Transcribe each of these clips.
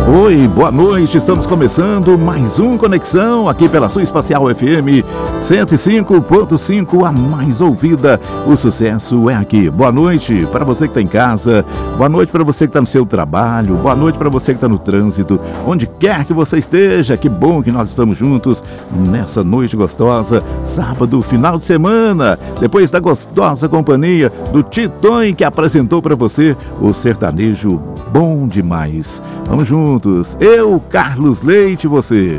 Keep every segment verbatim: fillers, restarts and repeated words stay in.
Oi, boa noite, estamos começando mais um Conexão aqui pela sua Espacial F M cento e cinco ponto cinco, a mais ouvida, o sucesso é aqui. Boa noite para você que está em casa, boa noite para você que está no seu trabalho, boa noite para você que está no trânsito, onde quer que você esteja, que bom que nós estamos juntos nessa noite gostosa, sábado, final de semana, depois da gostosa companhia do Titon que apresentou para você o sertanejo bom demais. Vamos juntos, eu, Carlos Leite, você.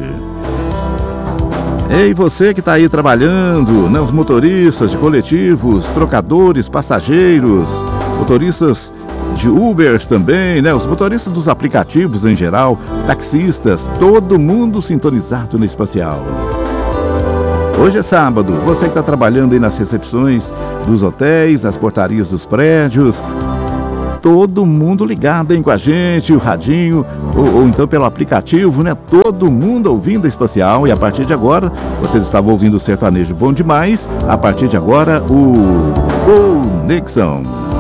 Ei, você que está aí trabalhando, né? Os motoristas de coletivos, trocadores, passageiros, motoristas de Ubers também, né? Os motoristas dos aplicativos em geral, taxistas, todo mundo sintonizado no Espacial. Hoje é sábado, você que está trabalhando aí nas recepções dos hotéis, nas portarias dos prédios, todo mundo ligado, hein, com a gente, o radinho, ou, ou então pelo aplicativo, né? Todo mundo ouvindo a Espacial. E a partir de agora, vocês estavam ouvindo o sertanejo bom demais. A partir de agora, o Conexão.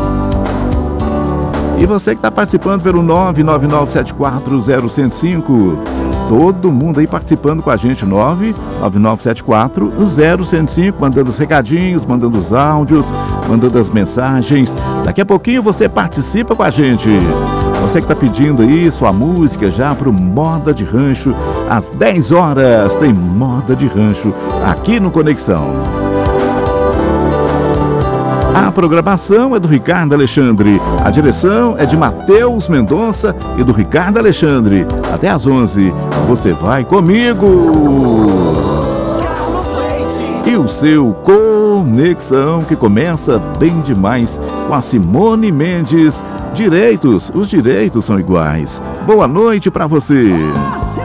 E você que está participando pelo nove nove nove sete quatro zero zero cinco. Todo mundo aí participando com a gente, nove nove nove sete quatro zero zero cinco, mandando os recadinhos, mandando os áudios, mandando as mensagens. Daqui a pouquinho você participa com a gente. Você que está pedindo aí sua música já para o Moda de Rancho, às dez horas tem Moda de Rancho aqui no Conexão. A programação é do Ricardo Alexandre, a direção é de Matheus Mendonça e do Ricardo Alexandre. Até às onze, você vai comigo! Carlos Leite. E o seu Conexão, que começa bem demais com a Simone Mendes. Direitos, os direitos são iguais. Boa noite pra você! Você